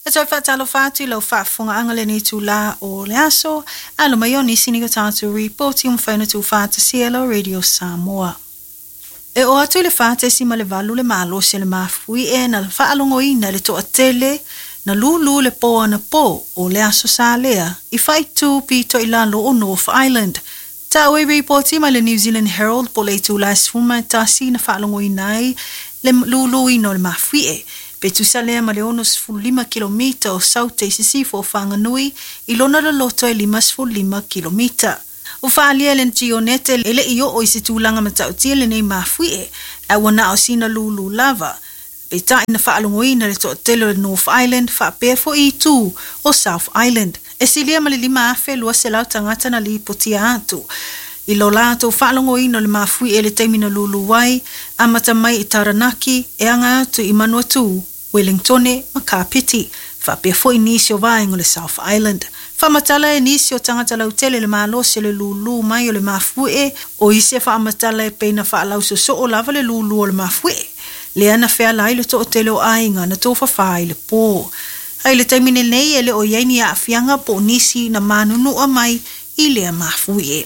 E toi whaatalo whātu lau whaafunga angale ni tu la o le aso, alo mai o nisi ni tātu reporti whaina tu whaata Cielo Radio Samoa. E o atu le whaate si ma le valu le malo se le mafui na le whaalongo ina le toa tele, na lulu le po ana po o le aso sa lea, I whaitu pi to ilalo o North Island. Ta oe reporti ma le New Zealand Herald po le tu la sfuma tasi na whaalongo inai le lulu ino le mafui Pe tu salea ma le ono 5 kilomita o saute sisifo o whanganui, I lona la loto e 5 kilomita. O whaalia le gionete ele I o isi tūlanga matautia le nei mafui a wana o sina lulu lava. Pe ta ina whaalongoina le to telo le North Island, whaapea fo I tū o South Island. E silia ma le 5 afe lua se lau tangata na li potia atu. I lo lato whaalongoina le mafui le teimina lulu wai, a matamai I Taranaki, e anga atu I Manawatu, Wellingtone, Makapiti, whapea fo I nisi o vaengo le South Island. Whamatala e nisi o tangata lau tele le malo se le lulu mai o le mafui o ise whaamatala e peina whaalau so o lava le lulu o le mafui. Le ana whea lai le to o tele o ainga na tō whawhai le pō. Hai le taimine nei e le o yaini a awhianga po nisi na manunu a mai I le mafui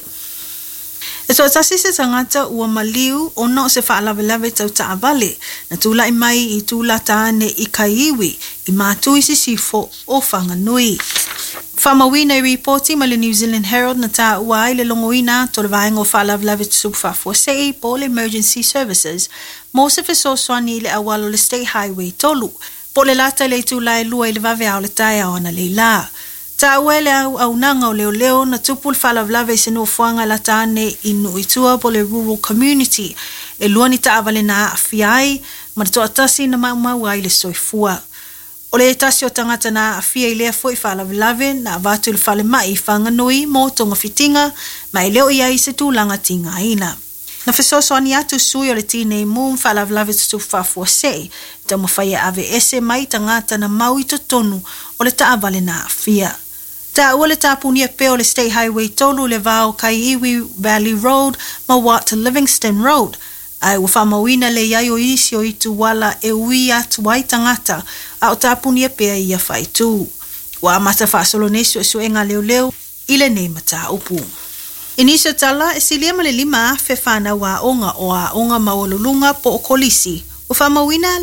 E so tasi se tangata ua maliu o no se whaalawe tau taavale na tula I mai I tula tāne I kaiwi I mātui sifo o whanganui. Whamawina I reporti ma le New Zealand Herald na tā uai le longoina to le vaenga o whaalawe tusuku whafuasei po le emergency services mo se whesoswani le awalo le State Highway tolu po le lata le tula e lua I le vave au le tae au ana le la. Ta uele au nanga o leo na tupul whaalawe se no fuanga la tāne I nuitua po le rural community e luani ta avale na awhiai ma to atasi na mau ai le soifua. O le tasi o tangata na awhia I lea foi whaalawe na avatu le whale mai whanganui mo tonga fitinga ma I leo ia I se tūlanga tinga ina. Na whesosoani atu sui o le tine moon whaalawe tutu whafuasei ta mawhaia ave ese mai tangata na maui to tonu o le taavale na awhia. Ta ua le tāpunia peo le State Highway tolu le vao Kaiiwi Valley Road ma Wat Livingston Road. Ai ua whamawina le iai o isi o itu wala e ui atu wai tangata a o tāpunia pea ia whaitu. Ua amata whaasolo nesu e suenga leo I le nei mata upu. Inisio tala e silia ma le 5 afe whana wa onga o a onga maolulunga po o kolisi. Ua whamawina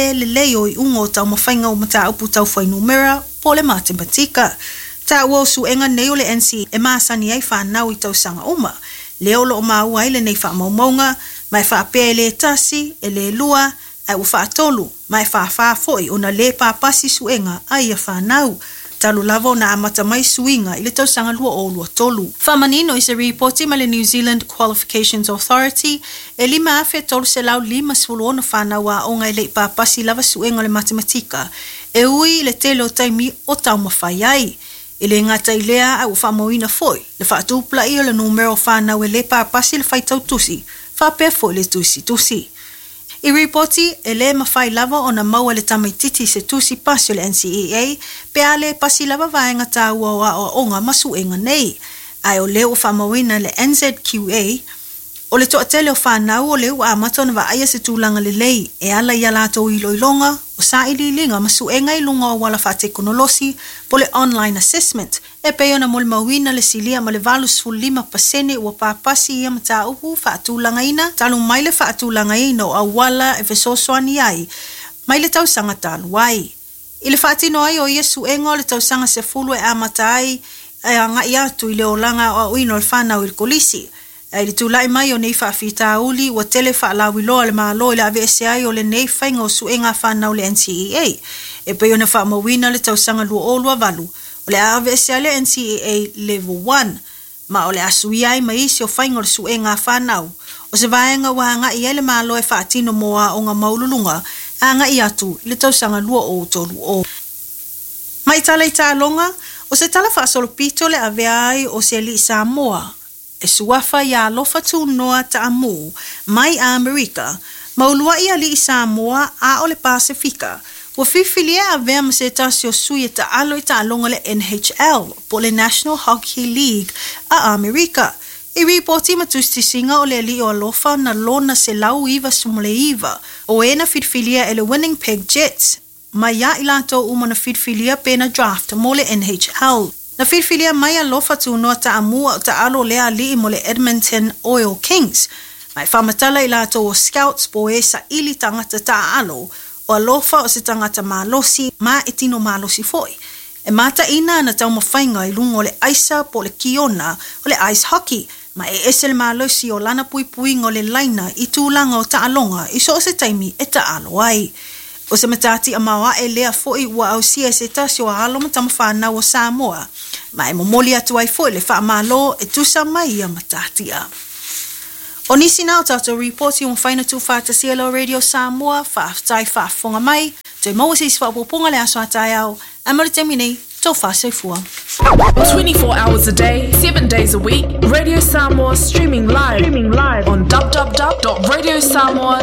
le o I ungo tau mawhainga o mata upu tau whainumera po le matematika. Ta ua su enga nei o le NC e maasani ai whanau I tau sanga uma. Leo lo o mau ai le nei whamaumaunga, mai whaapea le tasi, e le lua, ai ua whaatolu, mai whaafoi o na le papasi su enga ai a whanau. Talu lavo na amata mai suinga I le tau sanga lua o lua tolu. Whamanino is a reporti ma le New Zealand Qualifications Authority, e 5 afe tolu se lau 5 ona whanau a onga I le papasi lava suenga le matematika, e ui le tele o taimi o tau mawhai ai. Ele ngata I lea au whamoina foi, le whaatupla I o le numero whanau e le papasi le whaitau tusi, whapea foi le tusi. I reporti e le mawhai lava o na maua le tamaititi se tusi pasi o le NCEA, pea le pasi lava vaenga tā ua o onga masu enga nei. Ai o leo whamawina le NZQA, o le toatele o whanau o leo a matona wa aia se tūlanga le lei, e ala I alato I loilonga, o sa I linga masu enga I lunga o wala whate konolosi, po le online assessment, e peo na mole mawina le silia ma le valus full 5% ua papasi ia mata upu whaatūlanga ina, talu mai le whaatūlanga ina o a wala e whesoswani ai, mai le tau sanga talu ai. I le whaatino ai o Iesu engo le tau sanga se fulu e amata ai, e a ngai atu I le olanga o ino le whanau I kolisi. Ai le tūlai mai o nei whaafita uli ua tele whaalawi loa le maalo I le AVSI o le nei whainga o suenga whanau le NCEA. E peo na whaamawina le tausanga lua o lua valu. O le AVSI le NCEA level 1. Ma o le asui ai maisi o whainga o le suenga whanau. O se vaenga wa ngai ele maalo e whaatino moa o ngā maululunga a ngai atu I le tausanga lua o tolu o. Mai tala I tālonga, o se tala whaasolopito le AVI o se li Samoa. E suafa ia lofa tu noa ta amu mai a Amerika, maulua ia li Samoa a o le Pasifika. Wa fifilia a vea se tasi o sui ta alo I ta alonga le NHL, po le National Hockey League a Amerika. I reporti matusti singa o le li o alofa na lona se lau iwa sumole iwa, o ena fifilia e le Winnipeg Jets. mai ia i lātou uma na whitwhilia pena draft mo le NHL. Na whitwhilia mai a lofa tu noa ta amua o ta alo lea li mo le Edmonton Oil Kings. Mai whamatala i lātou o Scouts po e sa ili tangata ta alo o alofa o se tangata malosi ma e tino malosi foi. E mata ina na tau mawhainga i lungo le aisa po le kiona o le ice hockey, ma e ese le malosi o lana pui pui ngo le laina i tūlanga o taalonga i so o se taimi e taalo ai. O se matati a mawa e lea foi ua au sia se tasi o alo matama whana o Samoa, ma e momoli atu ai foi le wha malo e tusa mai a matati a. O nisi nao tātou reporti o mwhaina tu whata Cielo Radio Samoa, whaatai whaafonga mai, te Moses whaapoponga le aso atai au, amare te mini, tau whaaseifua. 24 hours a day, 7 days a week, Radio Samoa streaming live on www.radiosamoa.org.